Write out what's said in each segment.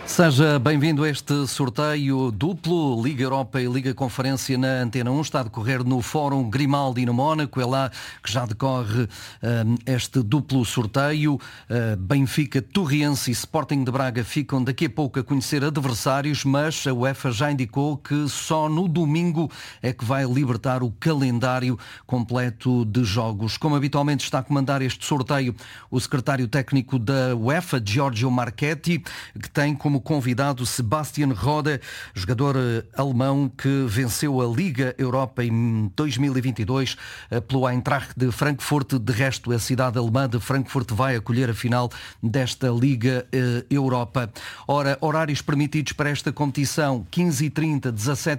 Seja bem-vindo a este sorteio duplo, Liga Europa e Liga Conferência na Antena 1. Está a decorrer no Fórum Grimaldi no Mónaco. É lá que já decorre este duplo sorteio. Benfica, Torriense e Sporting de Braga ficam daqui a pouco a conhecer adversários, mas a UEFA já indicou que só no domingo é que vai libertar o calendário completo de jogos. Como habitualmente está a comandar este sorteio o secretário técnico da UEFA, Giorgio Marchetti, que tem como convidado Sebastian Rode, jogador alemão que venceu a Liga Europa em 2022 pelo Eintracht de Frankfurt. De resto, a cidade alemã de Frankfurt vai acolher a final desta Liga Europa. Ora, horários permitidos para esta competição: 15h30,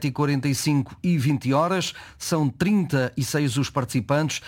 17h45 e 20 horas. São 36 os participantes,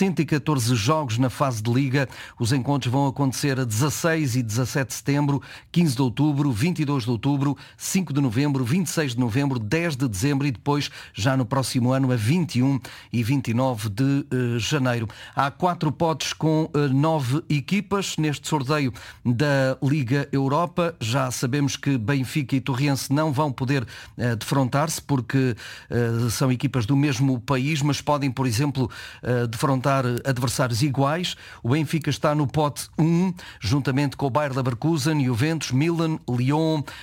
114 jogos na fase de Liga. Os encontros vão acontecer a 16 e 17 de setembro, 15 de outubro, 22 de outubro, 5 de novembro, 26 de novembro, 10 de dezembro e depois, já no próximo ano, a 21 e 29 de janeiro. Há 4 potes com 9 equipas neste sorteio da Liga Europa. Já sabemos que Benfica e Torriense não vão poder defrontar-se porque são equipas do mesmo país, mas podem, por exemplo, defrontar adversários iguais. O Benfica está no pote 1, juntamente com o Bayer Leverkusen, Juventus, Milan, Lyon,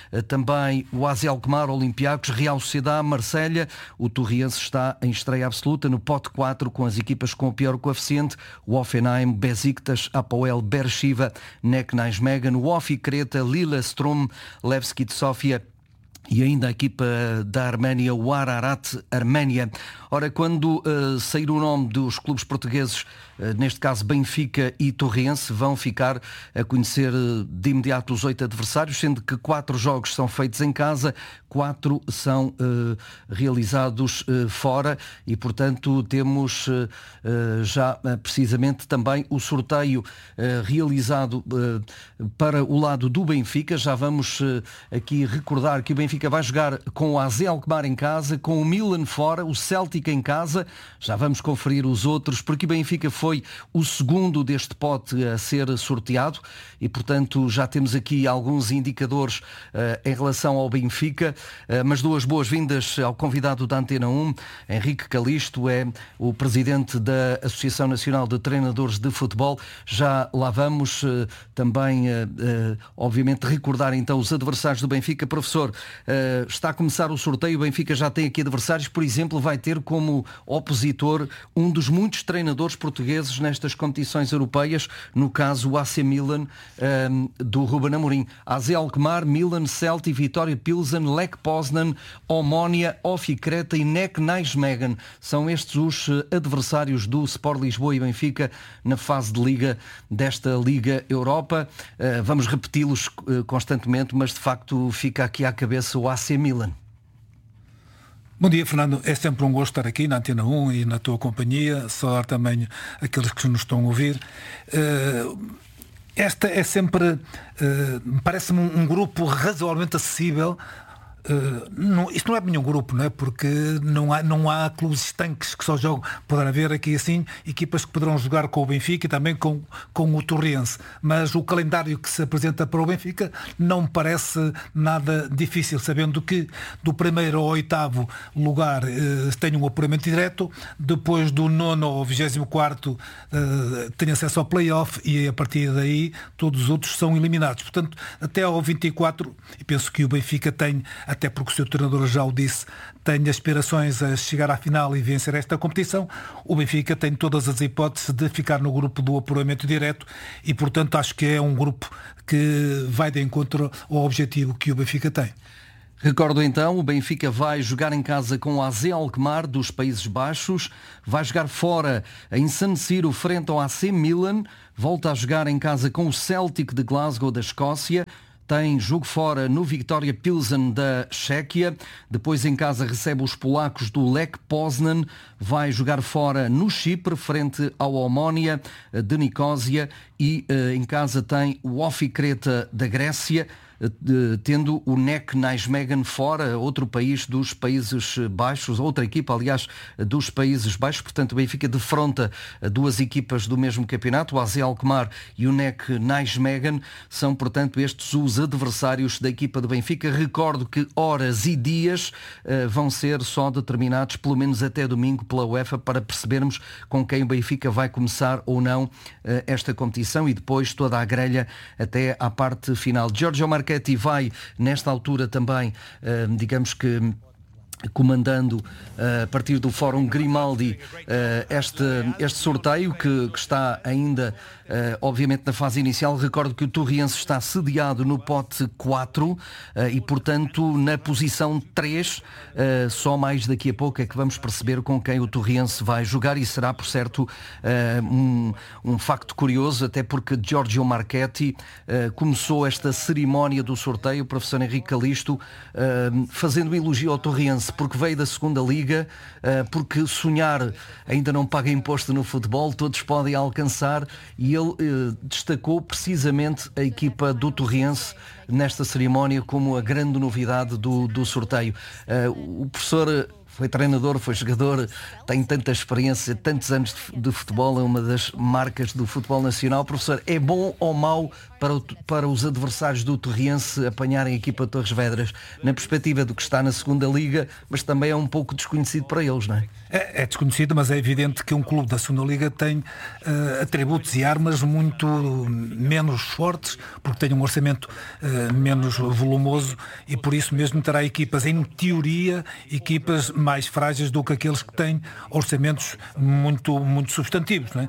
também o AZ Alkmaar, Olympiacos, Real Sociedade, Marselha. O Torriense está em estreia absoluta no pote 4 com as equipas com o pior coeficiente: o Hoffenheim, Besiktas, Apoel, Beersheva, NEC Nijmegen, o Ofi Creta, Lillestrøm, Levski de Sofia e ainda a equipa da Arménia, o Ararat Arménia. Ora, quando sair o nome dos clubes portugueses, neste caso Benfica e Torriense, vão ficar a conhecer de imediato os 8 adversários, sendo que 4 jogos são feitos em casa, 4 são realizados fora e, portanto, temos já precisamente também o sorteio realizado para o lado do Benfica. Já vamos aqui recordar que o Benfica vai jogar com o AZ Alkmaar em casa, com o Milan fora, o Celtic em casa. Já vamos conferir os outros, porque o Benfica foi o segundo deste pote a ser sorteado e, portanto, já temos aqui alguns indicadores em relação ao Benfica. Mas duas boas-vindas ao convidado da Antena 1. Henrique Calisto é o presidente da Associação Nacional de Treinadores de Futebol. Já lá vamos também, obviamente, recordar então os adversários do Benfica. Professor, está a começar o sorteio. O Benfica já tem aqui adversários. Por exemplo, vai ter como opositor um dos muitos treinadores portugueses nestas competições europeias, no caso o AC Milan do Ruben Amorim. AZ Alkmaar, Milan, Celtic, Vitória Pilsen, Lech Poznan, Omonia, Ofi Creta e NEC Nijmegen. São estes os adversários do Sport Lisboa e Benfica na fase de Liga desta Liga Europa. Vamos repeti-los constantemente, mas de facto fica aqui à cabeça o AC Milan. Bom dia, Fernando. É sempre um gosto estar aqui na Antena 1 e na tua companhia, saudar também aqueles que nos estão a ouvir. Esta é sempre, parece-me um grupo razoavelmente acessível. Isto não é nenhum grupo, não é? Porque não há clubes estanques que só jogam. Poderá haver aqui assim equipas que poderão jogar com o Benfica e também com o Torriense, mas o calendário que se apresenta para o Benfica não me parece nada difícil, sabendo que do 1º ao 8º lugar tem um apuramento direto, depois do 9º ao 24º tem acesso ao play-off e a partir daí todos os outros são eliminados. Portanto, até ao 24, e penso que o Benfica tem, até porque o seu treinador já o disse, tem aspirações a chegar à final e vencer esta competição. O Benfica tem todas as hipóteses de ficar no grupo do apuramento direto e, portanto, acho que é um grupo que vai de encontro ao objetivo que o Benfica tem. Recordo então, o Benfica vai jogar em casa com o AZ Alkmaar dos Países Baixos, vai jogar fora em San Siro frente ao AC Milan, volta a jogar em casa com o Celtic de Glasgow da Escócia, tem jogo fora no Vitória Pilsen da Chequia, depois em casa recebe os polacos do Lech Poznan, vai jogar fora no Chipre frente ao Omonia de Nicósia e em casa tem o Ofi Creta da Grécia. tendo o NEC Nijmegen fora, outro país dos Países Baixos, outra equipa, aliás, dos Países Baixos. Portanto, o Benfica defronta duas equipas do mesmo campeonato, o AZ Alkmaar e o NEC Nijmegen. São, portanto, estes os adversários da equipa do Benfica. Recordo que horas e dias vão ser só determinados, pelo menos até domingo, pela UEFA, para percebermos com quem o Benfica vai começar ou não esta competição, e depois toda a grelha até à parte final. Giorgio Marchetti vai, nesta altura também, digamos que comandando a partir do Fórum Grimaldi este sorteio que está ainda obviamente na fase inicial. Recordo que o Torriense está sediado no pote 4 e portanto na posição 3. Só mais daqui a pouco é que vamos perceber com quem o Torriense vai jogar, e será, por certo, um facto curioso, até porque Giorgio Marchetti começou esta cerimónia do sorteio, o professor Henrique Calisto, fazendo um elogio ao Torriense, porque veio da segunda liga, porque sonhar ainda não paga imposto no futebol, todos podem alcançar, e ele destacou precisamente a equipa do Torriense nesta cerimónia como a grande novidade do sorteio. O professor foi treinador, foi jogador, tem tanta experiência, tantos anos de futebol, é uma das marcas do futebol nacional. Professor, é bom ou mau para os adversários do Torriense apanharem a equipa de Torres Vedras, na perspectiva do que está na segunda liga, mas também é um pouco desconhecido para eles, não é? É desconhecido, mas é evidente que um clube da segunda liga tem atributos e armas muito menos fortes, porque tem um orçamento menos volumoso, e por isso mesmo terá equipas, em teoria, equipas mais frágeis do que aqueles que têm orçamentos muito substantivos, não é?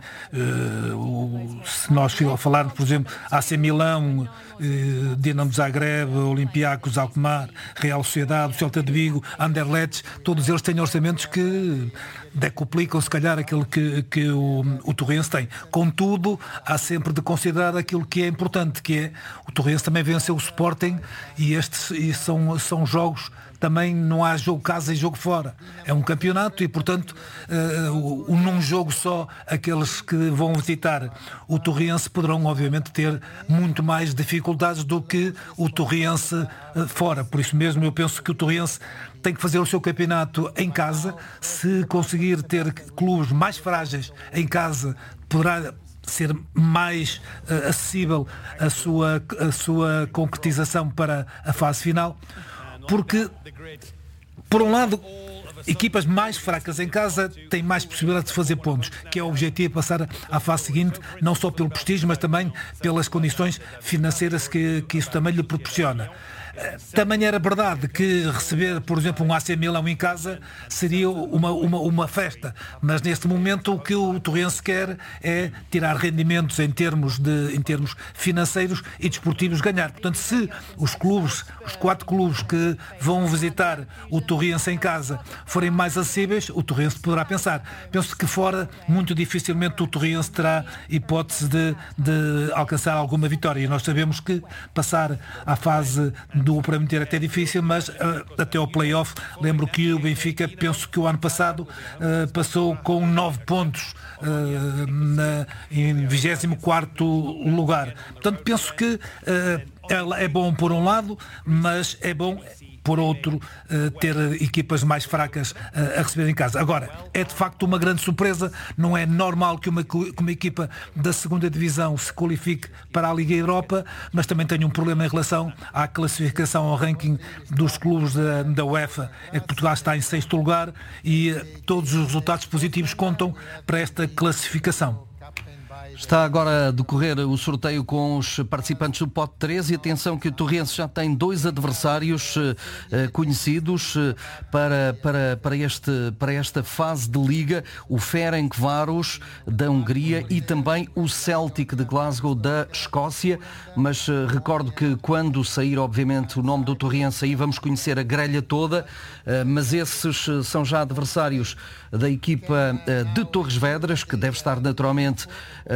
Se nós falarmos, por exemplo, AC Milão, Dinamo Zagreb, Olympiacos, Alkmaar, Real Sociedade, Celta de Vigo, Anderlecht, todos eles têm orçamentos que decuplicam se calhar aquilo que o Torriense tem. Contudo, há sempre de considerar aquilo que é importante, que é o Torriense também venceu o Sporting, e são jogos. Também não há jogo casa e jogo fora. É um campeonato e, portanto, num jogo só, aqueles que vão visitar o Torriense poderão, obviamente, ter muito mais dificuldades do que o Torriense fora. Por isso mesmo, eu penso que o Torriense tem que fazer o seu campeonato em casa. Se conseguir ter clubes mais frágeis em casa, poderá ser mais acessível a sua concretização para a fase final. Porque, por um lado, equipas mais fracas em casa têm mais possibilidade de fazer pontos, que é o objetivo, passar à fase seguinte, não só pelo prestígio, mas também pelas condições financeiras que isso também lhe proporciona. Também era verdade que receber, por exemplo, um AC Milão em casa seria uma festa, mas neste momento o que o Torriense quer é tirar rendimentos em termos financeiros e desportivos, ganhar. Portanto, se os 4 clubes que vão visitar o Torriense em casa forem mais acessíveis, o Torriense poderá pensar. Penso que fora, muito dificilmente o Torriense terá hipótese de alcançar alguma vitória, e nós sabemos que passar à fase do prémio ter até difícil, mas até ao play-off, lembro que o Benfica, penso que o ano passado passou com 9 pontos em 24º lugar. Portanto, penso que é bom por um lado, mas é bom por outro ter equipas mais fracas a receber em casa. Agora, é de facto uma grande surpresa. Não é normal que uma equipa da segunda divisão se qualifique para a Liga Europa, mas também tenho um problema em relação à classificação ao ranking dos clubes da UEFA. É que Portugal está em 6º lugar e todos os resultados positivos contam para esta classificação. Está agora a decorrer o sorteio com os participantes do pote 3, e atenção que o Torriense já tem 2 adversários conhecidos para esta fase de liga: o Ferencváros da Hungria e também o Celtic de Glasgow da Escócia. Mas recordo que quando sair, obviamente, o nome do Torriense, aí vamos conhecer a grelha toda, mas esses são já adversários da equipa de Torres Vedras, que deve estar naturalmente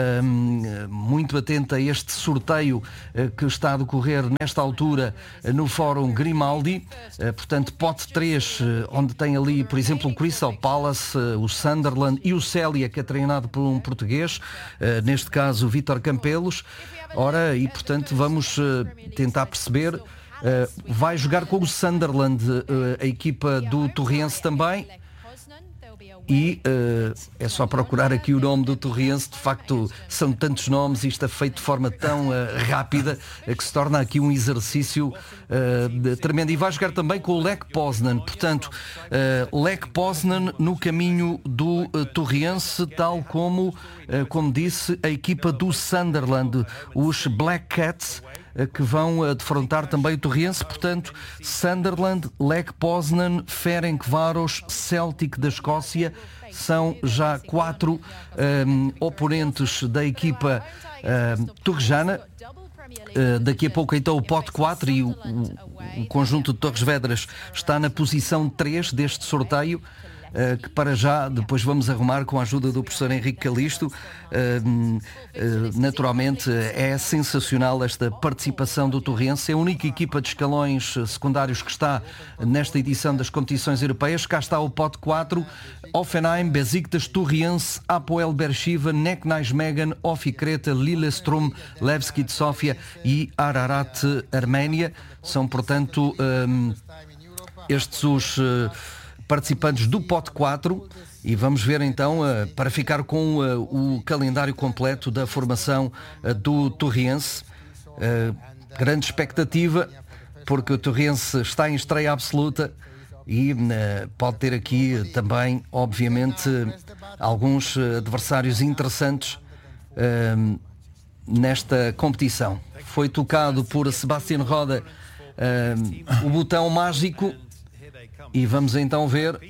muito atenta a este sorteio que está a decorrer nesta altura no Fórum Grimaldi. Portanto, pote 3, onde tem ali, por exemplo, o Crystal Palace, o Sunderland e o Célia, que é treinado por um português, neste caso o Vítor Campelos. Ora, e portanto vamos tentar perceber. Vai jogar com o Sunderland, a equipa do Torriense também. E é só procurar aqui o nome do Torriense. De facto, são tantos nomes, isto é feito de forma tão rápida que se torna aqui um exercício tremendo. E vai jogar também com o Lech Poznan. Portanto, Lech Poznan no caminho do Torriense, tal como disse a equipa do Sunderland, os Black Cats, que vão defrontar também o Torriense. Portanto, Sunderland, Lech Poznan, Ferencváros, Celtic da Escócia, são já 4 oponentes da equipa torrejana. Daqui a pouco então o pote 4 e o conjunto de Torres Vedras está na posição 3 deste sorteio, que para já depois vamos arrumar com a ajuda do professor Henrique Calisto. Naturalmente é sensacional esta participação do Torriense, é a única equipa de escalões secundários que está nesta edição das competições europeias. Cá está o pote 4: Hoffenheim, Besiktas, Torriense, Apoel Beersheva, Nek Nijmegen, Ofi Creta, Lillestrøm, Levski de Sofia e Ararat Arménia. São, portanto, estes os participantes do pote 4, e vamos ver então, para ficar com o calendário completo da formação do Torriense. Grande expectativa, porque o Torriense está em estreia absoluta e pode ter aqui também, obviamente, alguns adversários interessantes nesta competição. Foi tocado por Sebastián Roda o botão mágico. E vamos então ver.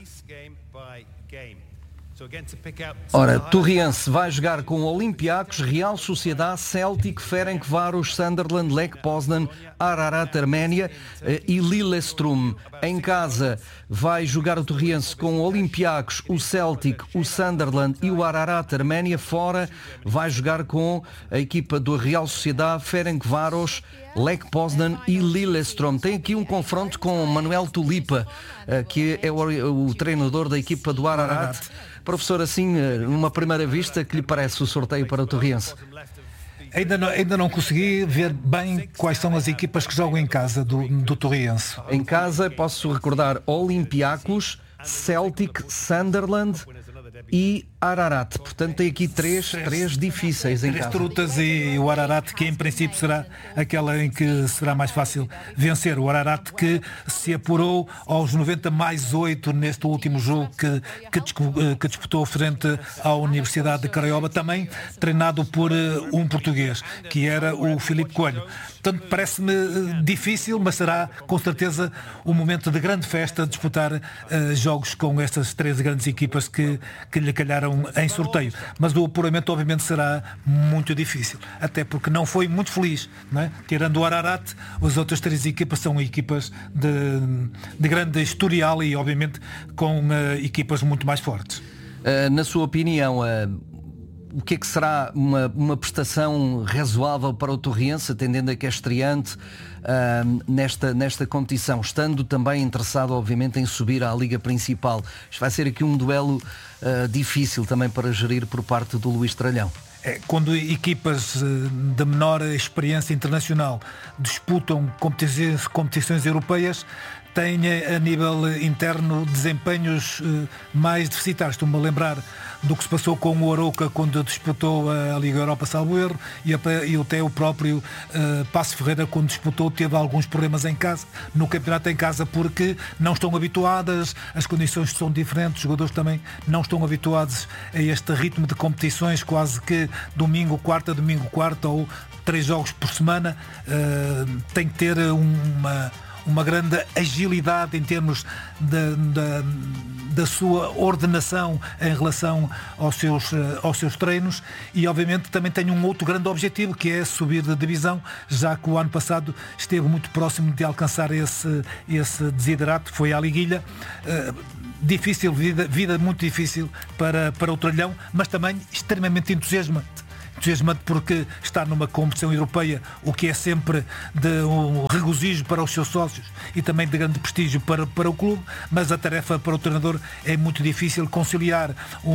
Ora, Torriense vai jogar com Olympiacos, Real Sociedade, Celtic, Ferencváros, Sunderland, Lech Poznan, Ararat Arménia e Lillestrøm. Em casa vai jogar o Torriense com Olympiacos, o Celtic, o Sunderland e o Ararat Arménia. Fora vai jogar com a equipa do Real Sociedade, Ferencváros, Lech Poznan e Lillestrøm. Tem aqui um confronto com Manuel Tulipa, que é o treinador da equipa do Ararat. Professor, assim, numa primeira vista, que lhe parece o sorteio para o Torriense? Ainda não consegui ver bem quais são as equipas que jogam em casa do Torriense. Em casa, posso recordar Olympiacos, Celtic, Sunderland e Ararat. Portanto, tem aqui três difíceis em casa. Trutas e o Ararat, que em princípio será aquela em que será mais fácil vencer. O Ararat, que se apurou aos 90+8 neste último jogo que disputou frente à Universidade de Craiova, também treinado por um português, que era o Filipe Coelho. Portanto, parece-me difícil, mas será com certeza um momento de grande festa disputar jogos com estas 3 grandes equipas que lhe calharam em sorteio. Mas o apuramento obviamente será muito difícil, até porque não foi muito feliz, não é? Tirando o Ararat, as outras 3 equipas são equipas de grande historial e obviamente com equipas muito mais fortes. Na sua opinião, o que é que será uma prestação razoável para o Torriense, atendendo a que é estreante nesta competição, estando também interessado, obviamente, em subir à Liga Principal? Isto vai ser aqui um duelo difícil também para gerir por parte do Luís Tralhão. Quando equipas de menor experiência internacional disputam competições europeias, têm a nível interno desempenhos mais deficitários. Estou-me a lembrar do que se passou com o Arouca quando disputou a Liga Europa, salvo erro, e até o próprio Paços Ferreira, quando disputou, teve alguns problemas em casa, no campeonato em casa, porque não estão habituadas, as condições são diferentes, os jogadores também não estão habituados a este ritmo de competições, quase que domingo, quarta, ou 3 jogos por semana. Tem que ter uma grande agilidade em termos da sua ordenação em relação aos seus treinos, e obviamente também tem um outro grande objetivo, que é subir de divisão, já que o ano passado esteve muito próximo de alcançar esse desiderato, foi à liguilha. Difícil, vida muito difícil para o Tralhão, mas também extremamente entusiasmante. entusiasmante porque está numa competição europeia, o que é sempre de um regozijo para os seus sócios e também de grande prestígio para o clube, mas a tarefa para o treinador é muito difícil conciliar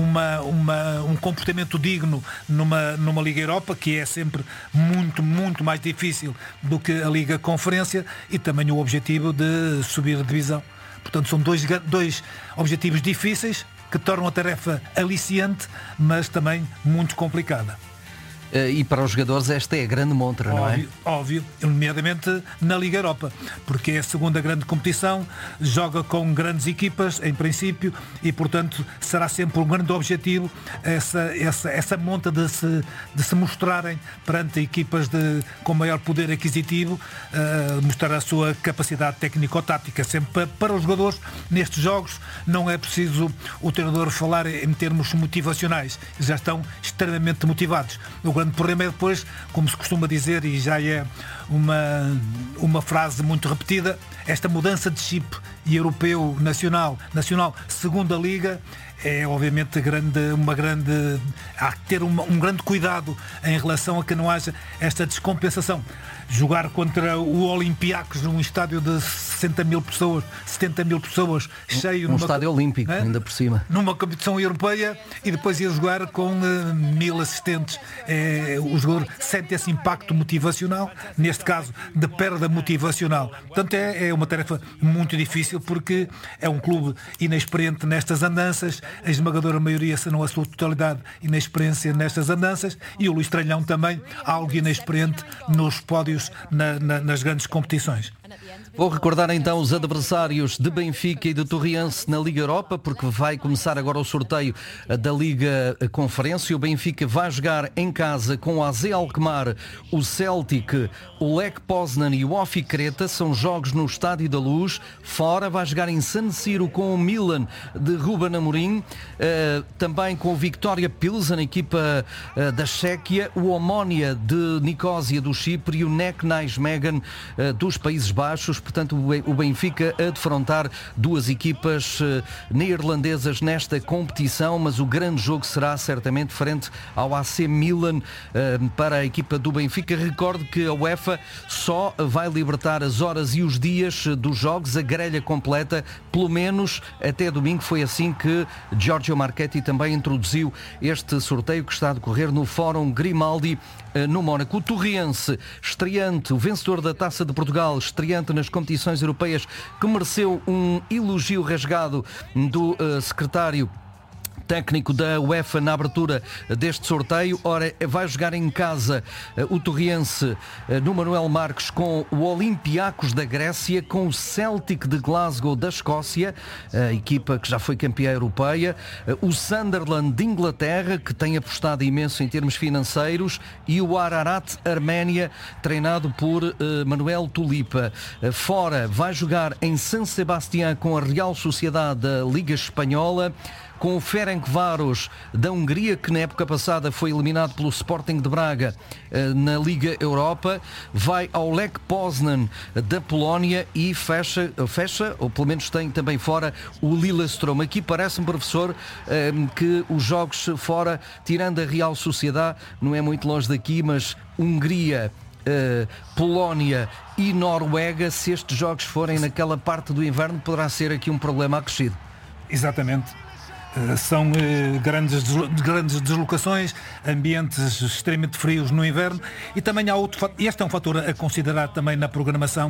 um comportamento digno numa Liga Europa, que é sempre muito, muito mais difícil do que a Liga Conferência, e também o objetivo de subir de divisão. Portanto, são dois objetivos difíceis que tornam a tarefa aliciante, mas também muito complicada. E para os jogadores esta é a grande montra, não é? Óbvio, nomeadamente na Liga Europa, porque é a segunda grande competição, joga com grandes equipas, em princípio, e portanto será sempre um grande objetivo essa monta de se mostrarem perante equipas com maior poder aquisitivo, mostrar a sua capacidade técnico-tática. Sempre para os jogadores, nestes jogos, não é preciso o treinador falar em termos motivacionais, já estão extremamente motivados. O grande problema é depois, como se costuma dizer, e já é uma frase muito repetida, esta mudança de chip e europeu nacional, segunda liga, é obviamente há que ter um grande cuidado em relação a que não haja esta descompensação. Jogar contra o Olympiacos num estádio de 70 mil pessoas cheio, um estádio olímpico, ainda por cima, numa competição europeia, e depois ir jogar com 1000 assistentes. O jogador sente esse impacto motivacional, neste caso de perda motivacional. Portanto, é uma tarefa muito difícil, porque é um clube inexperiente nestas andanças, a esmagadora maioria, se não a sua totalidade, inexperiência nestas andanças, e o Luís Tralhão também, algo inexperiente nos pódios nas grandes competições. Vou recordar então os adversários de Benfica e de Torriense na Liga Europa, porque vai começar agora o sorteio da Liga Conferência. O Benfica vai jogar em casa com o AZ Alkmaar, o Celtic, o Lech Poznan e o Ofi Creta. São jogos no Estádio da Luz. Fora vai jogar em San Siro com o Milan de Ruben Amorim, também com o Victoria Pilsen, equipa da Chequia, o Omonia de Nicósia do Chipre e o NEC Nijmegen dos Países Baixos. Portanto, o Benfica a defrontar duas equipas neerlandesas nesta competição, mas o grande jogo será certamente frente ao AC Milan para a equipa do Benfica. Recordo que a UEFA só vai libertar as horas e os dias dos jogos, a grelha completa, pelo menos até domingo. Foi assim que Giorgio Marchetti também introduziu este sorteio que está a decorrer no Fórum Grimaldi no Mónaco. O Torriense, estreante, o vencedor da Taça de Portugal, estreante nas competições europeias, que mereceu um elogio rasgado do secretário técnico da UEFA na abertura deste sorteio. Ora, vai jogar em casa o Torriense no Manuel Marques com o Olympiacos da Grécia, com o Celtic de Glasgow da Escócia, a equipa que já foi campeã europeia, o Sunderland de Inglaterra, que tem apostado imenso em termos financeiros, e o Ararat Arménia, treinado por Manuel Tulipa. Fora vai jogar em San Sebastián com a Real Sociedade da Liga Espanhola, com o Ferencváros da Hungria, que na época passada foi eliminado pelo Sporting de Braga na Liga Europa. Vai ao Lech Poznan da Polónia e fecha, ou pelo menos tem também fora, o Lillestrøm. Aqui parece-me, professor, que os jogos fora, tirando a Real Sociedade, não é muito longe daqui, mas Hungria, Polónia e Noruega, se estes jogos forem naquela parte do inverno, poderá ser aqui um problema acrescido. Exatamente. São grandes deslocações, ambientes extremamente frios no inverno, e também há outro fator. Este é um fator a considerar também na programação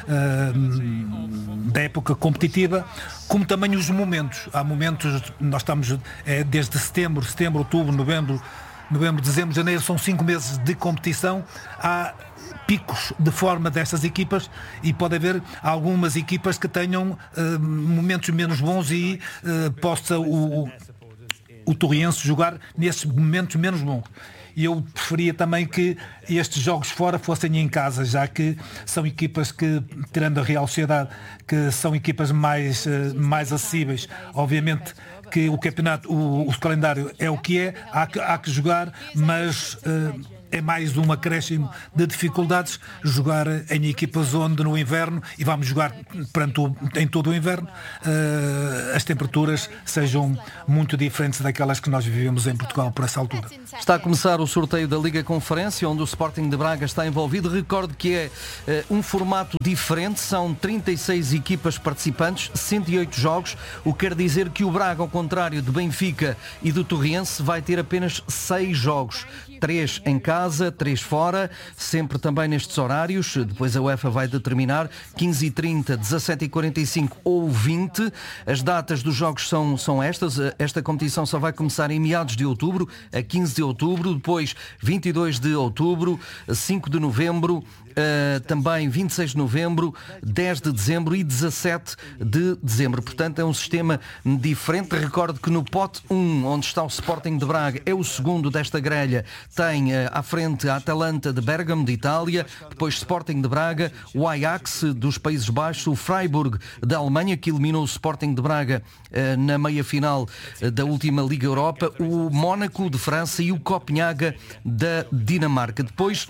da época competitiva, como também os momentos. Há momentos, nós estamos desde setembro, outubro, novembro, dezembro, janeiro, são 5 meses de competição. Há picos de forma destas equipas e pode haver algumas equipas que tenham momentos menos bons e possa o Torriense jogar nesses momentos menos bons. E eu preferia também que estes jogos fora fossem em casa, já que são equipas que, tirando a Real Sociedade, que são equipas mais acessíveis. Obviamente que o campeonato, o calendário é o que é, há que jogar, mas é mais um acréscimo de dificuldades jogar em equipas onde no inverno, e vamos jogar em todo o inverno, as temperaturas sejam muito diferentes daquelas que nós vivemos em Portugal por essa altura. Está a começar o sorteio da Liga Conferência, onde o Sporting de Braga está envolvido. Recordo que é um formato diferente, são 36 equipas participantes, 108 jogos, o que quer dizer que o Braga, ao contrário de Benfica e do Torriense, vai ter apenas 6 jogos. 3 em casa, 3 fora, sempre também nestes horários. Depois a UEFA vai determinar 15h30, 17h45 ou 20. As datas dos jogos são estas. Esta competição só vai começar em meados de outubro, a 15 de outubro, depois 22 de outubro, 5 de novembro, também 26 de novembro, 10 de dezembro e 17 de dezembro. Portanto, é um sistema diferente. Recordo que no pote 1, onde está o Sporting de Braga, é o segundo desta grelha, tem à frente a Atalanta de Bergamo, de Itália, depois Sporting de Braga, o Ajax dos Países Baixos, o Freiburg da Alemanha, que eliminou o Sporting de Braga na meia-final da última Liga Europa, o Mónaco de França e o Copenhaga da Dinamarca. Depois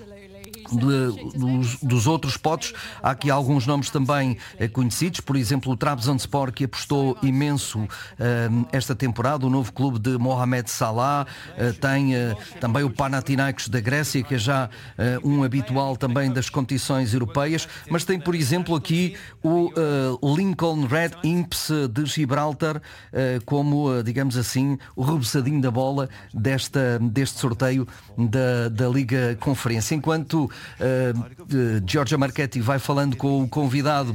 dos outros potes, há aqui alguns nomes também conhecidos, por exemplo o Trabzonspor, que apostou imenso esta temporada, o novo clube de Mohamed Salah, tem também o Panathinaikos da Grécia, que é já um habitual também das competições europeias, mas tem, por exemplo, aqui o Lincoln Red Imps de Gibraltar como, digamos assim, o rebuçadinho da bola deste sorteio da Liga Conferência. Enquanto Giorgio Marchetti vai falando com o convidado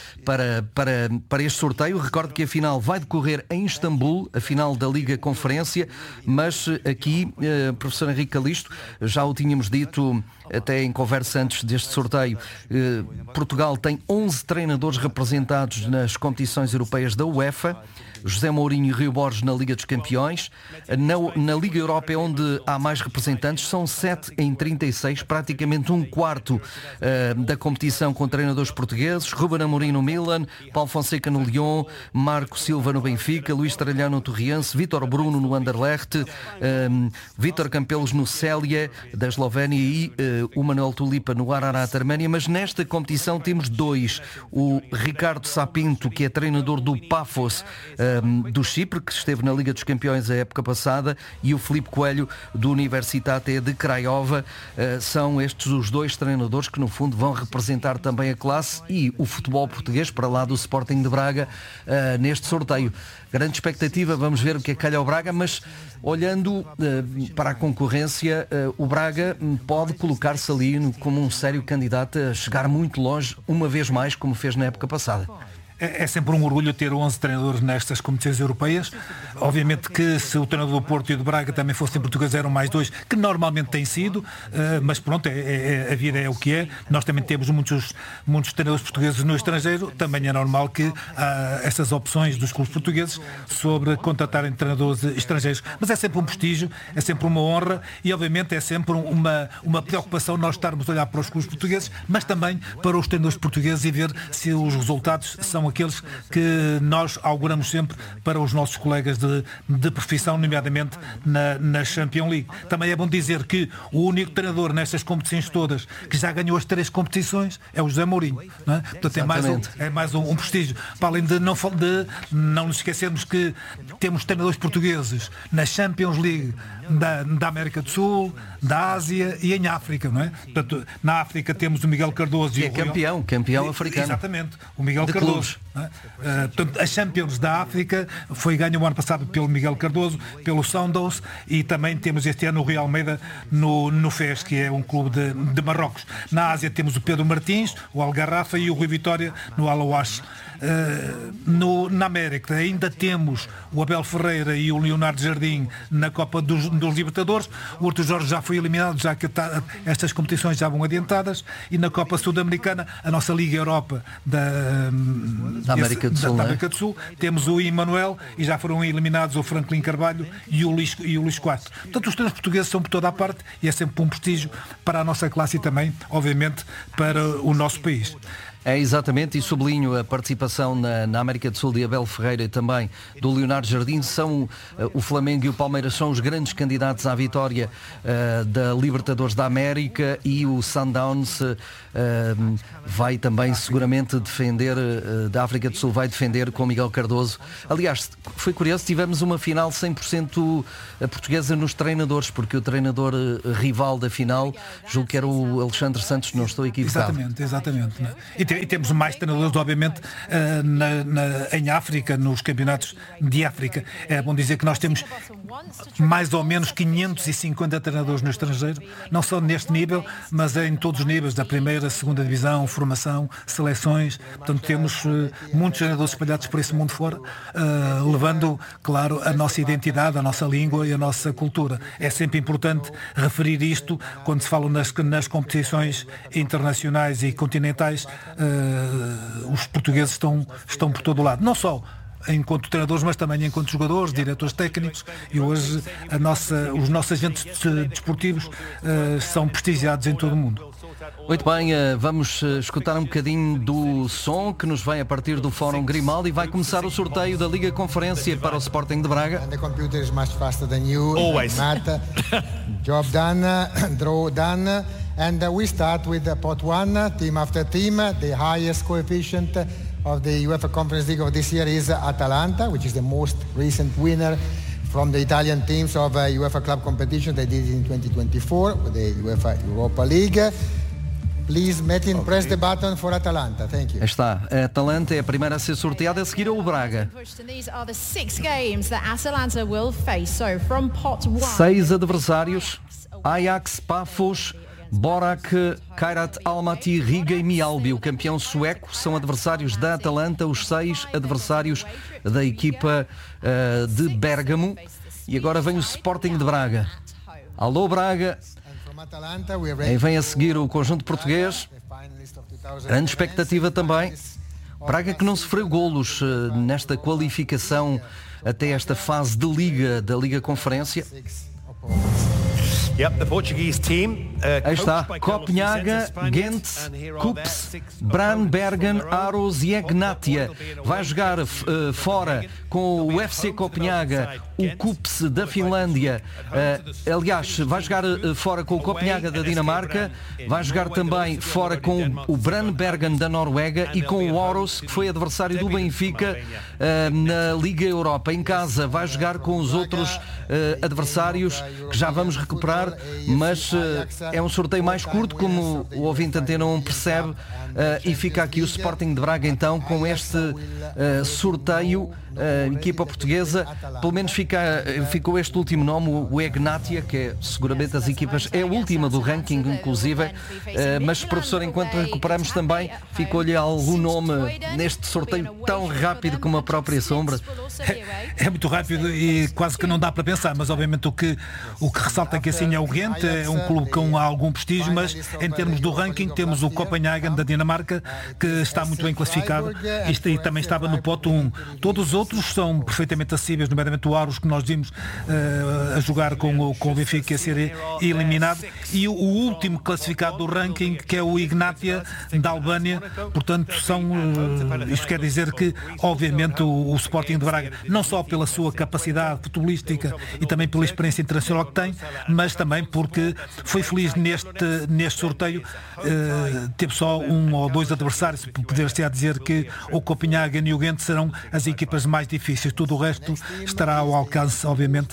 para este sorteio, recordo que a final vai decorrer em Istambul, a final da Liga Conferência, mas aqui, professor Henrique Calisto, já o tínhamos dito até em conversa antes deste sorteio, Portugal tem 11 treinadores representados nas competições europeias da UEFA, José Mourinho e Rio Borges na Liga dos Campeões. Na Liga Europa é onde há mais representantes, são 7 em 36, praticamente um quarto da competição com treinadores portugueses. Ruben Amorim no Milan, Paulo Fonseca no Lyon, Marco Silva no Benfica, Luís Tralhão no Torriense, Vítor Bruno no Anderlecht, Vítor Campelos no Célia da Eslovénia e o Manuel Tulipa no Ararat Arménia. Mas nesta competição temos 2, o Ricardo Sapinto, que é treinador do Pafos do Chipre, que esteve na Liga dos Campeões a época passada, e o Filipe Coelho do Universitate de Craiova. São estes os 2 treinadores que no fundo vão representar também a classe e o futebol português para lá do Sporting de Braga neste sorteio. Grande expectativa, vamos ver o que é que calha ao Braga, mas olhando para a concorrência, o Braga pode colocar-se ali como um sério candidato a chegar muito longe, uma vez mais, como fez na época passada. É sempre um orgulho ter 11 treinadores nestas competições europeias. Obviamente que se o treinador do Porto e do Braga também fossem portugueses, eram mais 2, que normalmente têm sido, mas pronto, a vida é o que é. Nós também temos muitos treinadores portugueses no estrangeiro. Também é normal que há essas opções dos clubes portugueses sobre contratarem treinadores estrangeiros. Mas é sempre um prestígio, é sempre uma honra e obviamente é sempre uma preocupação nós estarmos a olhar para os clubes portugueses, mas também para os treinadores portugueses e ver se os resultados são aqueles que nós auguramos sempre para os nossos colegas de profissão, nomeadamente na Champions League. Também é bom dizer que o único treinador nestas competições todas que já ganhou as 3 competições é o José Mourinho, não é? Portanto, é mais um prestígio. Para além de não nos esquecermos que temos treinadores portugueses na Champions League da América do Sul, da Ásia e em África, não é? Portanto, na África temos o Miguel Cardoso e é campeão africano. Exatamente, o Miguel Cardoso. Portanto, a Champions da África foi ganho o ano passado pelo Miguel Cardoso, pelo Sundowns, e também temos este ano o Rui Almeida no FES, que é um clube de Marrocos. Na Ásia temos o Pedro Martins, o Al Garrafa e o Rui Vitória no Al Awash. Na América ainda temos o Abel Ferreira e o Leonardo Jardim na Copa dos Libertadores. O Artur Jorge já foi eliminado, já que estas competições já vão adiantadas, e na Copa Sul-Americana, a nossa Liga Europa da América do Sul, temos o Emanuel, e já foram eliminados o Franklin Carvalho e o Luís Quatro. Portanto, os treinos portugueses são por toda a parte e é sempre um prestígio para a nossa classe e também, obviamente, para o nosso país. É exatamente, e sublinho a participação na América do Sul de Abel Ferreira e também do Leonardo Jardim. São o Flamengo e o Palmeiras são os grandes candidatos à vitória da Libertadores da América, e o Sundowns vai também seguramente defender, da África do Sul vai defender com Miguel Cardoso. Aliás, foi curioso, tivemos uma final 100% portuguesa nos treinadores, porque o treinador rival da final, julgo que era o Alexandre Santos, não estou equivocado. Exatamente. E temos mais treinadores, obviamente, em África, nos campeonatos de África. É bom dizer que nós temos mais ou menos 550 treinadores no estrangeiro, não só neste nível, mas em todos os níveis, da primeira, segunda divisão, formação, seleções. Portanto, temos muitos treinadores espalhados por esse mundo fora, levando, claro, a nossa identidade, a nossa língua e a nossa cultura. É sempre importante referir isto quando se fala nas competições internacionais e continentais. Os portugueses estão por todo o lado, não só enquanto treinadores, mas também enquanto jogadores, diretores técnicos, e hoje os nossos agentes desportivos são prestigiados em todo o mundo. Muito bem, vamos escutar um bocadinho do som que nos vem a partir do Fórum Grimaldi, e vai começar o sorteio da Liga Conferência para o Sporting de Braga. The computer is much faster than you. Always. Job done, draw done, and we start with pot 1, team after team. The highest coefficient of the UEFA Conference League of this year is Atalanta, which is the most recent winner from the Italian teams of UEFA club competition. They did it in 2024 with the UEFA Europa League. Please, Metin, press the button for Atalanta. Thank you. Está, a Atalanta é a primeira a ser sorteada, a seguir o Braga. 6 adversários: Ajax, Pafos, Borac, Kairat Almaty, Riga e Mjällby. O campeão sueco são adversários da Atalanta, os 6 adversários da equipa de Bérgamo. E agora vem o Sporting de Braga. Alô Braga. Aí vem a seguir o conjunto português. Grande expectativa também. Braga que não sofreu golos nesta qualificação até esta fase de Liga, da Liga Conferência. Yep, the Portuguese team, aí está, Copenhaga, Ghent, Kups, Brann, Bergen, Aros e Egnatia. Vai jogar fora com o FC Copenhaga, o Kups da Finlândia. Aliás, vai jogar fora com o Copenhaga da Dinamarca. Vai jogar também fora com o Brann Bergen da Noruega e com o Aros, que foi adversário do Benfica na Liga Europa. Em casa vai jogar com os outros adversários que já vamos recuperar, mas é um sorteio mais curto, como o ouvinte Antena 1 percebe, e fica aqui o Sporting de Braga então com este sorteio. Equipa portuguesa, pelo menos ficou este último nome, o Egnatia, que é seguramente as equipas, é a última do ranking inclusive, mas professor, enquanto recuperamos também, ficou-lhe algum nome neste sorteio tão rápido como a própria sombra? É muito rápido e quase que não dá para pensar, mas obviamente o que ressalta aqui assim é o Ghent, é um clube com algum prestígio, mas em termos do ranking temos o Copenhagen da Dinamarca, que está muito bem classificado e também estava no pote 1. Todos os outros são perfeitamente acessíveis, nomeadamente o Aros, que nós vimos a jogar com o Benfica, a ser eliminado, e o último classificado do ranking, que é o Ignatia da Albânia. Portanto, isto quer dizer que obviamente o Sporting de Braga, não só pela sua capacidade futebolística e também pela experiência internacional que tem, mas também porque foi feliz neste sorteio, teve só 1 ou 2 adversários. Poder-se a dizer que o Copenhagen e o Ghent serão as equipas mais difíceis. Tudo o resto estará ao alcance, obviamente,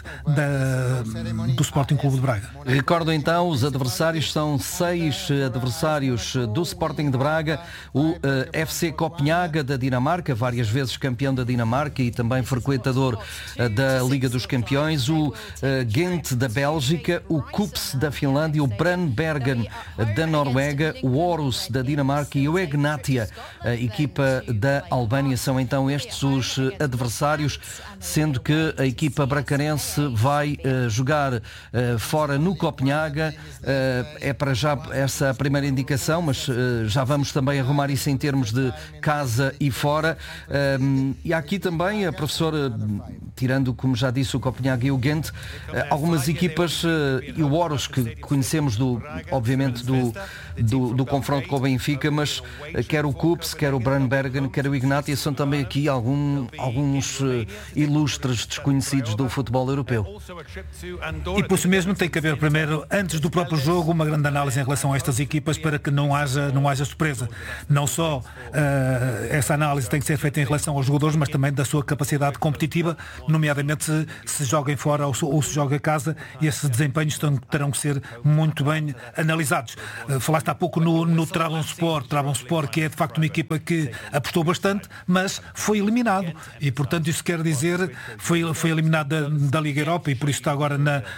do Sporting Clube de Braga. Recordo então, os adversários são 6 adversários do Sporting de Braga: o FC Copenhaga da Dinamarca, várias vezes campeão da Dinamarca e também frequentador da Liga dos Campeões, o Ghent da Bélgica, o Kups da Finlândia, o Brann Bergen da Noruega, o Aarhus da Dinamarca e o Egnatia, a equipa da Albânia. São então estes os adversários, sendo que a equipa bracarense vai jogar fora no Copenhaga. É para já essa a primeira indicação, mas já vamos também arrumar isso em termos de casa e fora. E há aqui também, a professora, tirando, como já disse, o Copenhague e o Ghent, algumas equipas e o Oros, que conhecemos obviamente do confronto com o Benfica, mas quer o Kups, quer o Brandbergen, quer o Ignatia, são também aqui alguns ilustres desconhecidos do futebol europeu. E por isso mesmo tem que haver primeiro, antes do próprio jogo, uma grande análise em relação a estas equipas para que não haja surpresa. Não só essa análise tem que ser feita em relação aos jogadores, mas também da sua capacidade competitiva, nomeadamente se joguem fora ou se joga a casa, e esses desempenhos terão que ser muito bem analisados. Falaste há pouco no Trabzonspor, que é de facto uma equipa que apostou bastante, mas foi eliminado, e portanto isso quer dizer foi eliminado da Liga Europa, e por isso está agora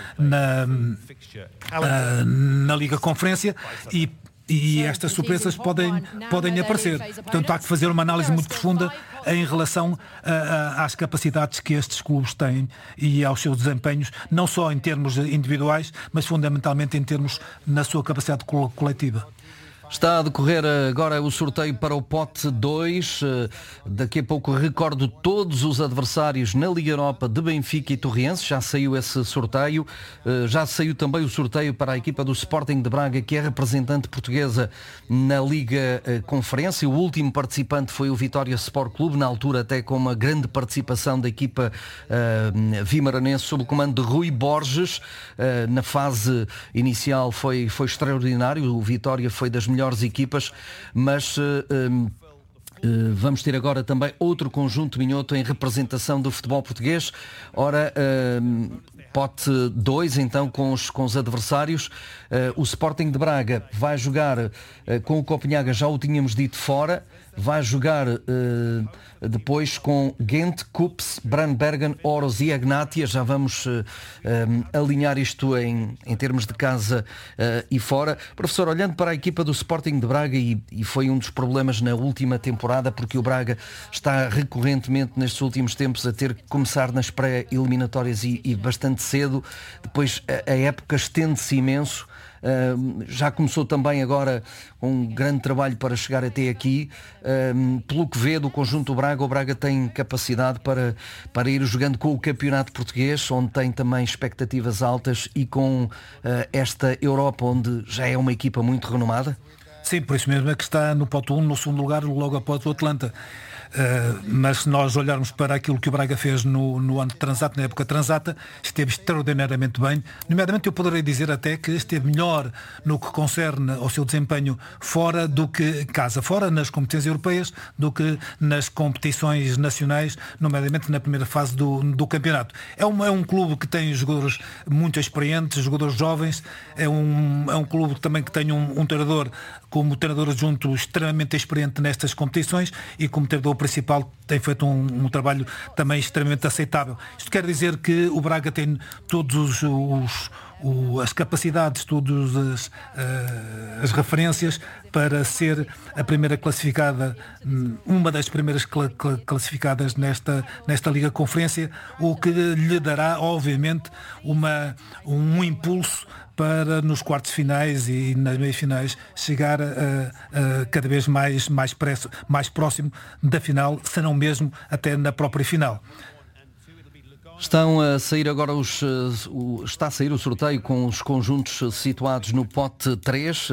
na Liga Conferência, e estas surpresas podem aparecer. Portanto, há que fazer uma análise muito profunda em relação às capacidades que estes clubes têm e aos seus desempenhos, não só em termos individuais, mas fundamentalmente em termos na sua capacidade coletiva. Está a decorrer agora o sorteio para o pote 2. Daqui a pouco recordo todos os adversários na Liga Europa de Benfica e Torriense. Já saiu esse sorteio. Já saiu também o sorteio para a equipa do Sporting de Braga, que é representante portuguesa na Liga Conferência. O último participante foi o Vitória Sport Clube, na altura até com uma grande participação da equipa vimaranense sob o comando de Rui Borges. Na fase inicial foi extraordinário. O Vitória foi das melhores equipas, mas vamos ter agora também outro conjunto minhoto em representação do futebol português. Ora, pote 2 então com os adversários. O Sporting de Braga vai jogar com o Copenhaga, já o tínhamos dito, fora. Vai jogar depois com Ghent, Kups, Brandbergen, Oros e Ignatia. Já vamos alinhar isto em termos de casa e fora. Professor, olhando para a equipa do Sporting de Braga, e foi um dos problemas na última temporada, porque o Braga está recorrentemente nestes últimos tempos a ter que começar nas pré-eliminatórias e bastante cedo. Depois a época estende-se imenso. Já começou também agora um grande trabalho para chegar até aqui. Pelo que vê do conjunto do Braga, o Braga tem capacidade para ir jogando com o campeonato português, onde tem também expectativas altas, e com esta Europa, onde já é uma equipa muito renomada? Sim, por isso mesmo é que está no pote 1, no segundo lugar, logo após o Atlanta. Mas se nós olharmos para aquilo que o Braga fez no ano transato, na época transata, esteve extraordinariamente bem. Nomeadamente, eu poderei dizer até que esteve melhor no que concerne ao seu desempenho fora do que casa, fora nas competições europeias, do que nas competições nacionais, nomeadamente na primeira fase do campeonato. É um clube que tem jogadores muito experientes, jogadores jovens. É um clube também que tem um treinador, como treinador adjunto, extremamente experiente nestas competições, e como treinador principal tem feito um trabalho também extremamente aceitável. Isto quer dizer que o Braga tem todos as capacidades, todas as referências para ser a primeira classificada, uma das primeiras classificadas nesta Liga Conferência, o que lhe dará, obviamente, um impulso para nos quartos finais e nas meias finais chegar cada vez mais próximo da final, se não mesmo até na própria final. Estão a sair agora está a sair o sorteio com os conjuntos situados no pote 3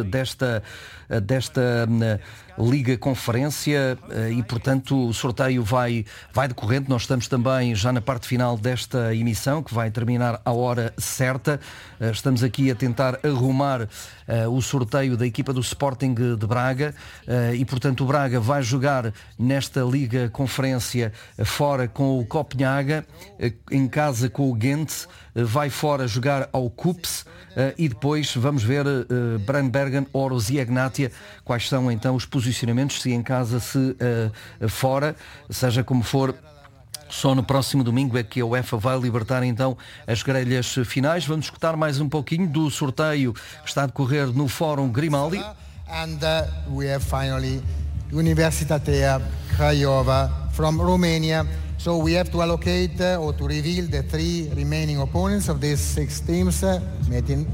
desta Liga Conferência, e portanto o sorteio vai decorrendo. Nós estamos também já na parte final desta emissão, que vai terminar à hora certa. Estamos aqui a tentar arrumar o sorteio da equipa do Sporting de Braga, e portanto o Braga vai jogar nesta Liga Conferência fora com o Copenhaga, em casa com o Ghent, vai fora jogar ao Kups, e depois vamos ver Brandbergen, Oros e Ignatia, quais são então os posicionamentos, se em casa, se fora. Seja como for, só no próximo domingo é que a UEFA vai libertar então as grelhas finais. Vamos escutar mais um pouquinho do sorteio que está a decorrer no Fórum Grimaldi. And we have finally Universitatea Craiova from Romania. So we have to allocate or to reveal the 3 remaining opponents of these 6 teams. Metin,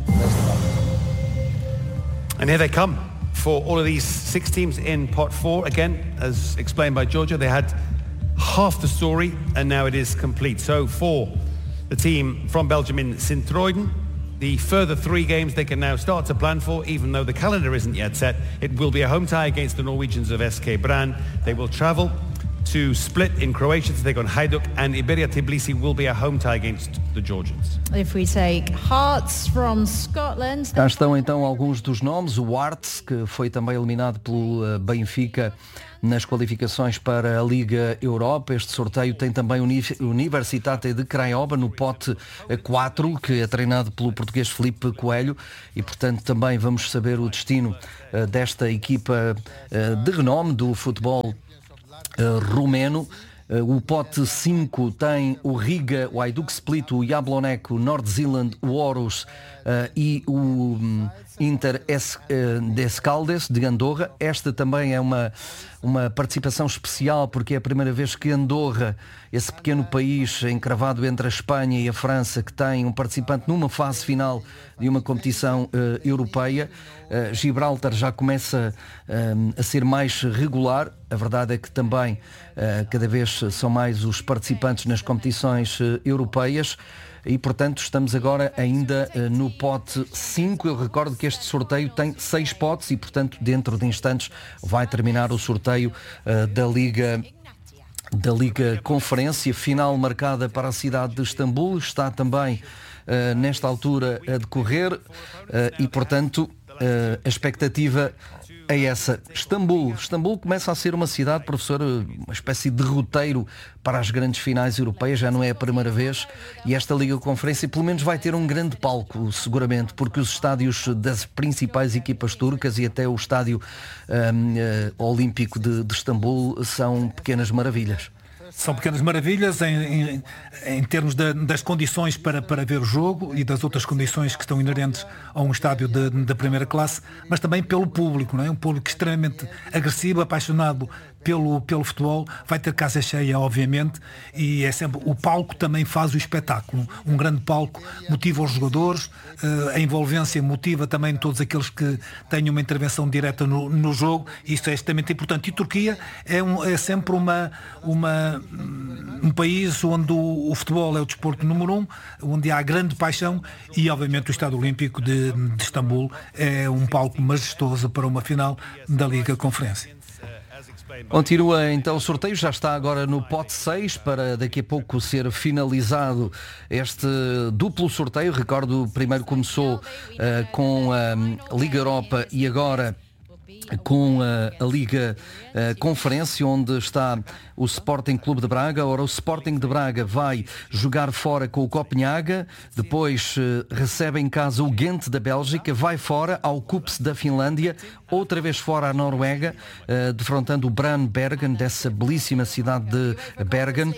and here they come for all of these 6 teams in pot 4. Again, as explained by Giorgio, they had half the story, and now it is complete. So for the team from Belgium in Sint-Truiden, the further 3 games they can now start to plan for, even though the calendar isn't yet set. It will be a home tie against the Norwegians of SK Brann. They will travel to Split in Croatia to take on Hajduk, and Iberia Tbilisi will be a home tie against the Georgians. If we take Hearts from Scotland... Cá estão então alguns dos nomes. O Hearts, que foi também eliminado pelo Benfica nas qualificações para a Liga Europa. Este sorteio tem também Universitate de Craiova no pote 4, que é treinado pelo português Filipe Coelho, e portanto também vamos saber o destino desta equipa de renome do futebol rumeno. O pote 5 tem o Riga, o Hajduk Split, o Jablonec, o North-Zealand, o Horus e o Inter Escaldes de Andorra. Esta também é uma participação especial, porque é a primeira vez que Andorra, esse pequeno país encravado entre a Espanha e a França, que tem um participante numa fase final de uma competição europeia. Gibraltar já começa a ser mais regular. A verdade é que também cada vez são mais os participantes nas competições europeias. E, portanto, estamos agora ainda no pote 5. Eu recordo que este sorteio tem 6 potes e, portanto, dentro de instantes vai terminar o sorteio da Liga Conferência, final marcada para a cidade de Istambul. Está também, nesta altura, a decorrer e, portanto, a expectativa é essa. Istambul começa a ser uma cidade, professor, uma espécie de roteiro para as grandes finais europeias. Já não é a primeira vez, e esta Liga Conferência pelo menos vai ter um grande palco, seguramente, porque os estádios das principais equipas turcas e até o estádio olímpico de Istambul são pequenas maravilhas. São pequenas maravilhas em termos das condições para ver o jogo e das outras condições que estão inerentes a um estádio da primeira classe, mas também pelo público, não é? Um público extremamente agressivo, apaixonado pelo futebol, vai ter casa cheia, obviamente, e é sempre, o palco também faz o espetáculo. Um grande palco motiva os jogadores, a envolvência motiva também todos aqueles que têm uma intervenção direta no jogo, e isso é extremamente importante. E Turquia é sempre um país onde o futebol é o desporto número 1, onde há grande paixão, e obviamente o Estádio Olímpico de Istambul é um palco majestoso para uma final da Liga Conferência. Continua então o sorteio, já está agora no pote 6 para daqui a pouco ser finalizado este duplo sorteio. Recordo, primeiro começou com a Liga Europa e agora com a Liga Conferência, onde está o Sporting Clube de Braga. Ora, o Sporting de Braga vai jogar fora com o Copenhaga, depois recebe em casa o Ghent da Bélgica, vai fora ao Kups da Finlândia, outra vez fora à Noruega, defrontando o Brann Bergen, dessa belíssima cidade de Bergen.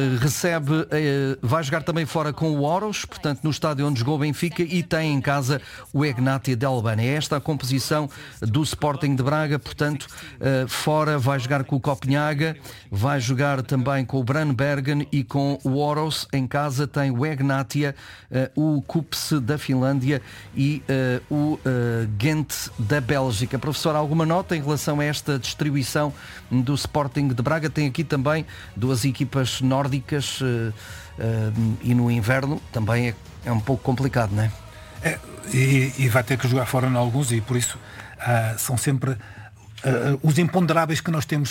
Vai jogar também fora com o Horus, portanto no estádio onde jogou o Benfica, e tem em casa o Egnatia de Albânia. É esta a composição do Sporting de Braga, portanto fora vai jogar com o Copenhaga, vai jogar também com o Brann Bergen e com o Horus. Em casa tem o Egnatia, o Kups da Finlândia e o Ghent da Bélgica. Professor, alguma nota em relação a esta distribuição do Sporting de Braga? Tem aqui também duas equipas nórdicas e no inverno também é um pouco complicado, não é? E vai ter que jogar fora em alguns, e por isso são sempre os imponderáveis que nós temos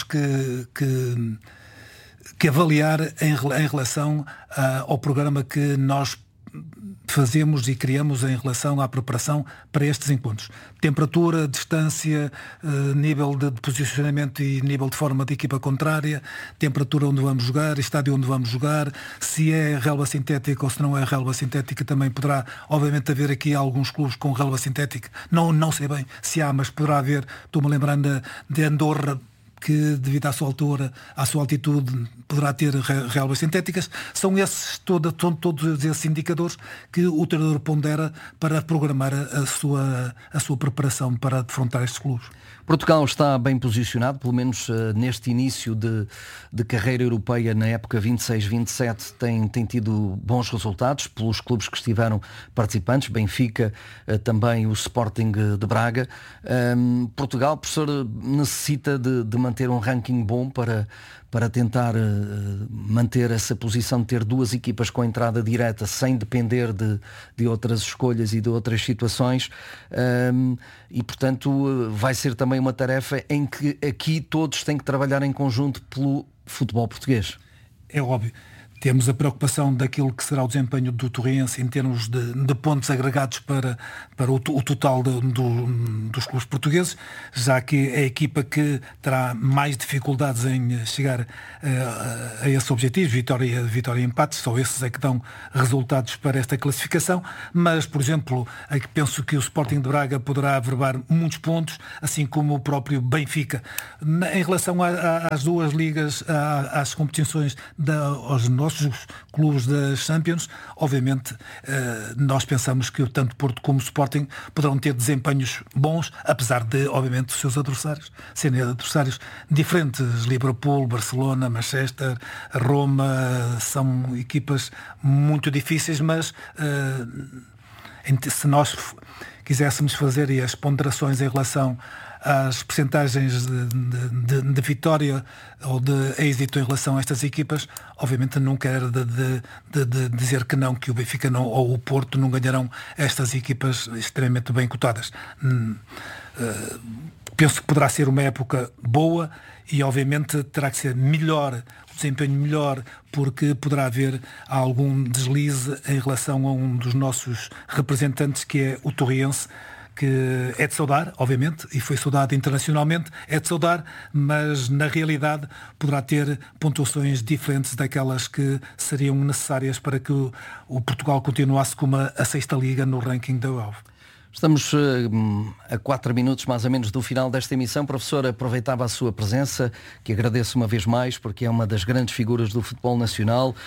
que avaliar em relação ao programa que nós fazemos e criamos em relação à preparação para estes encontros. Temperatura, distância, nível de posicionamento e nível de forma de equipa contrária, temperatura onde vamos jogar, estádio onde vamos jogar, se é relva sintética ou se não é relva sintética. Também poderá, obviamente, haver aqui alguns clubes com relva sintética. Não sei bem se há, mas poderá haver. Estou-me lembrando de Andorra, que devido à sua altura, à sua altitude, poderá ter relvas sintéticas. São todos esses indicadores que o treinador pondera para programar a sua preparação para defrontar estes clubes. Portugal está bem posicionado, pelo menos neste início de carreira europeia, na época 26-27, tem tido bons resultados pelos clubes que estiveram participantes, Benfica, também o Sporting de Braga. Portugal, professor, necessita de manter um ranking bom para tentar manter essa posição de ter duas equipas com entrada direta sem depender de outras escolhas e de outras situações, e portanto vai ser também uma tarefa em que aqui todos têm que trabalhar em conjunto pelo futebol português. É óbvio. Temos a preocupação daquilo que será o desempenho do Torrense em termos de pontos agregados para o total dos clubes portugueses, já que é a equipa que terá mais dificuldades em chegar a esses objetivos, vitória e empate, só esses é que dão resultados para esta classificação, mas, por exemplo, penso que o Sporting de Braga poderá averbar muitos pontos, assim como o próprio Benfica. Em relação às duas ligas, às competições aos nossos clubes da Champions, obviamente nós pensamos que tanto Porto como Sporting poderão ter desempenhos bons, apesar de, obviamente, os seus adversários serem adversários diferentes. Liverpool, Barcelona, Manchester, Roma, são equipas muito difíceis, mas se nós quiséssemos fazer as ponderações em relação às percentagens de vitória ou de êxito em relação a estas equipas, obviamente não quero de dizer que não, que o Benfica não, ou o Porto não ganharão estas equipas extremamente bem cotadas. Penso que poderá ser uma época boa e obviamente terá que ser melhor, desempenho melhor, porque poderá haver algum deslize em relação a um dos nossos representantes, que é o Torrense, que é de saudar, obviamente, e foi saudado internacionalmente, é de saudar, mas na realidade poderá ter pontuações diferentes daquelas que seriam necessárias para que o Portugal continuasse como a sexta liga no ranking da UEFA. Estamos a 4 minutos mais ou menos do final desta emissão. Professor, aproveitava a sua presença, que agradeço uma vez mais, porque é uma das grandes figuras do futebol nacional,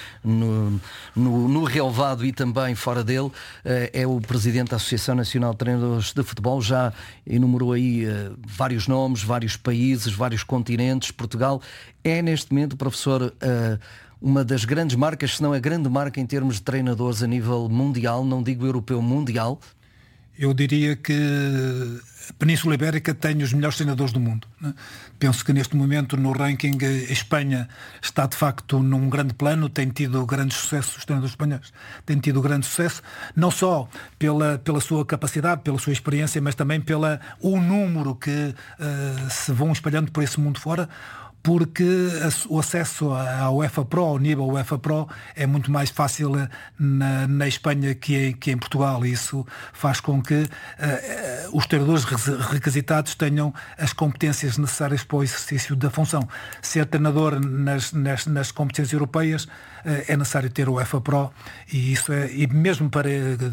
no relevado e também fora dele. É o presidente da Associação Nacional de Treinadores de Futebol, já enumerou aí vários nomes, vários países, vários continentes. Portugal é neste momento, professor, uma das grandes marcas, se não a grande marca em termos de treinadores a nível mundial, não digo europeu, mundial. Eu diria que a Península Ibérica tem os melhores treinadores do mundo, né? Penso que neste momento no ranking a Espanha está de facto num grande plano, tem tido grande sucesso, os treinadores espanhóis têm tido grande sucesso, não só pela sua capacidade, pela sua experiência, mas também o número que se vão espalhando por esse mundo fora, porque o acesso à UEFA Pro, ao nível UEFA Pro, é muito mais fácil na Espanha que em Portugal, e isso faz com que os treinadores requisitados tenham as competências necessárias para o exercício da função. Ser treinador nas competências europeias é necessário ter o UEFA Pro, e mesmo para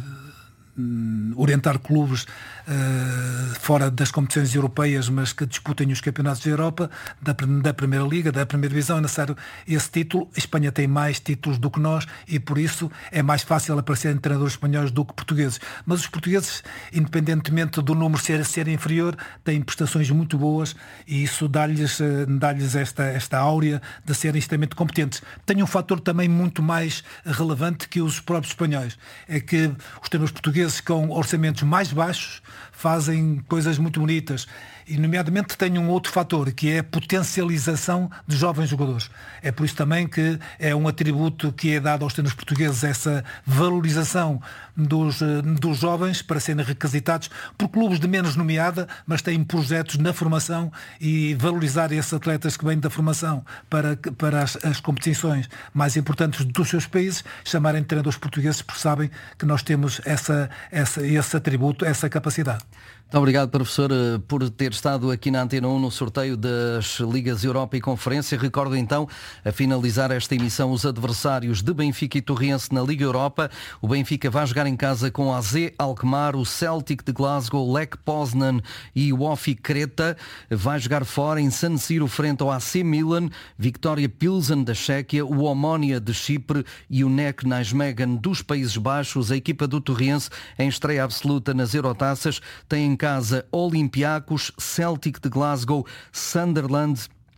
orientar clubes fora das competições europeias, mas que disputem os campeonatos da Europa, da Primeira Liga, da Primeira Divisão, é necessário esse título. A Espanha tem mais títulos do que nós e por isso é mais fácil aparecerem treinadores espanhóis do que portugueses. Mas os portugueses, independentemente do número ser inferior, têm prestações muito boas e isso dá-lhes esta áurea de serem extremamente competentes. Tem um fator também muito mais relevante que os próprios espanhóis, é que os treinadores portugueses com orçamentos mais baixos fazem coisas muito bonitas, e nomeadamente tem um outro fator, que é a potencialização de jovens jogadores. É por isso também que é um atributo que é dado aos treinadores portugueses, essa valorização dos jovens para serem requisitados por clubes de menos nomeada, mas têm projetos na formação, e valorizar esses atletas que vêm da formação para as competições mais importantes dos seus países, chamarem de treinadores portugueses, porque sabem que nós temos esse atributo, essa capacidade. Muito obrigado, professor, por ter estado aqui na Antena 1 no sorteio das Ligas Europa e Conferência. Recordo então, a finalizar esta emissão, os adversários de Benfica e Torrense na Liga Europa. O Benfica vai jogar em casa com AZ Alkmaar, o Celtic de Glasgow, Lech Poznan e o OFI Creta. Vai jogar fora em San Siro frente ao AC Milan, Victoria Pilsen da Chequia, o Omonia de Chipre e o NEC Nijmegen dos Países Baixos. A equipa do Torrense, em estreia absoluta nas Eurotaças, tem em casa Olympiacos, Celtic de Glasgow, Sunderland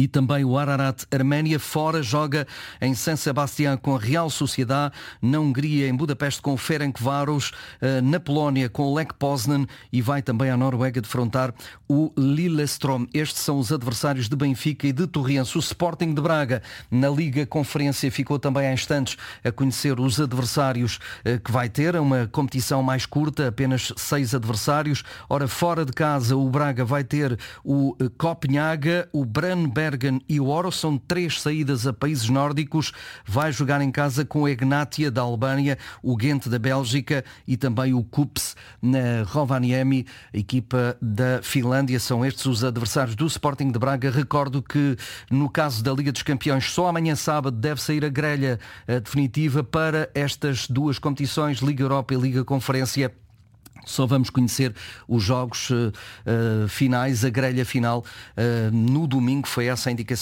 E também o Ararat Arménia fora joga em San Sebastián com a Real Sociedad, na Hungria em Budapeste com o Ferencváros, na Polónia com o Lech Poznan e vai também à Noruega defrontar o Lillestrøm. Estes são os adversários de Benfica e de Torriense. O Sporting de Braga na Liga Conferência ficou também há instantes a conhecer os adversários que vai ter, uma competição mais curta, apenas 6 adversários. Ora, fora de casa o Braga vai ter o Copenhaga, o Brandenburg e o Oro, são 3 saídas a países nórdicos. Vai jogar em casa com o Egnatia da Albânia, o Ghent da Bélgica e também o Kups na Rovaniemi, equipa da Finlândia. São estes os adversários do Sporting de Braga. Recordo que no caso da Liga dos Campeões, só amanhã sábado deve sair a grelha definitiva para estas 2 competições, Liga Europa e Liga Conferência. Só vamos conhecer os jogos finais, a grelha final no domingo. Foi essa a indicação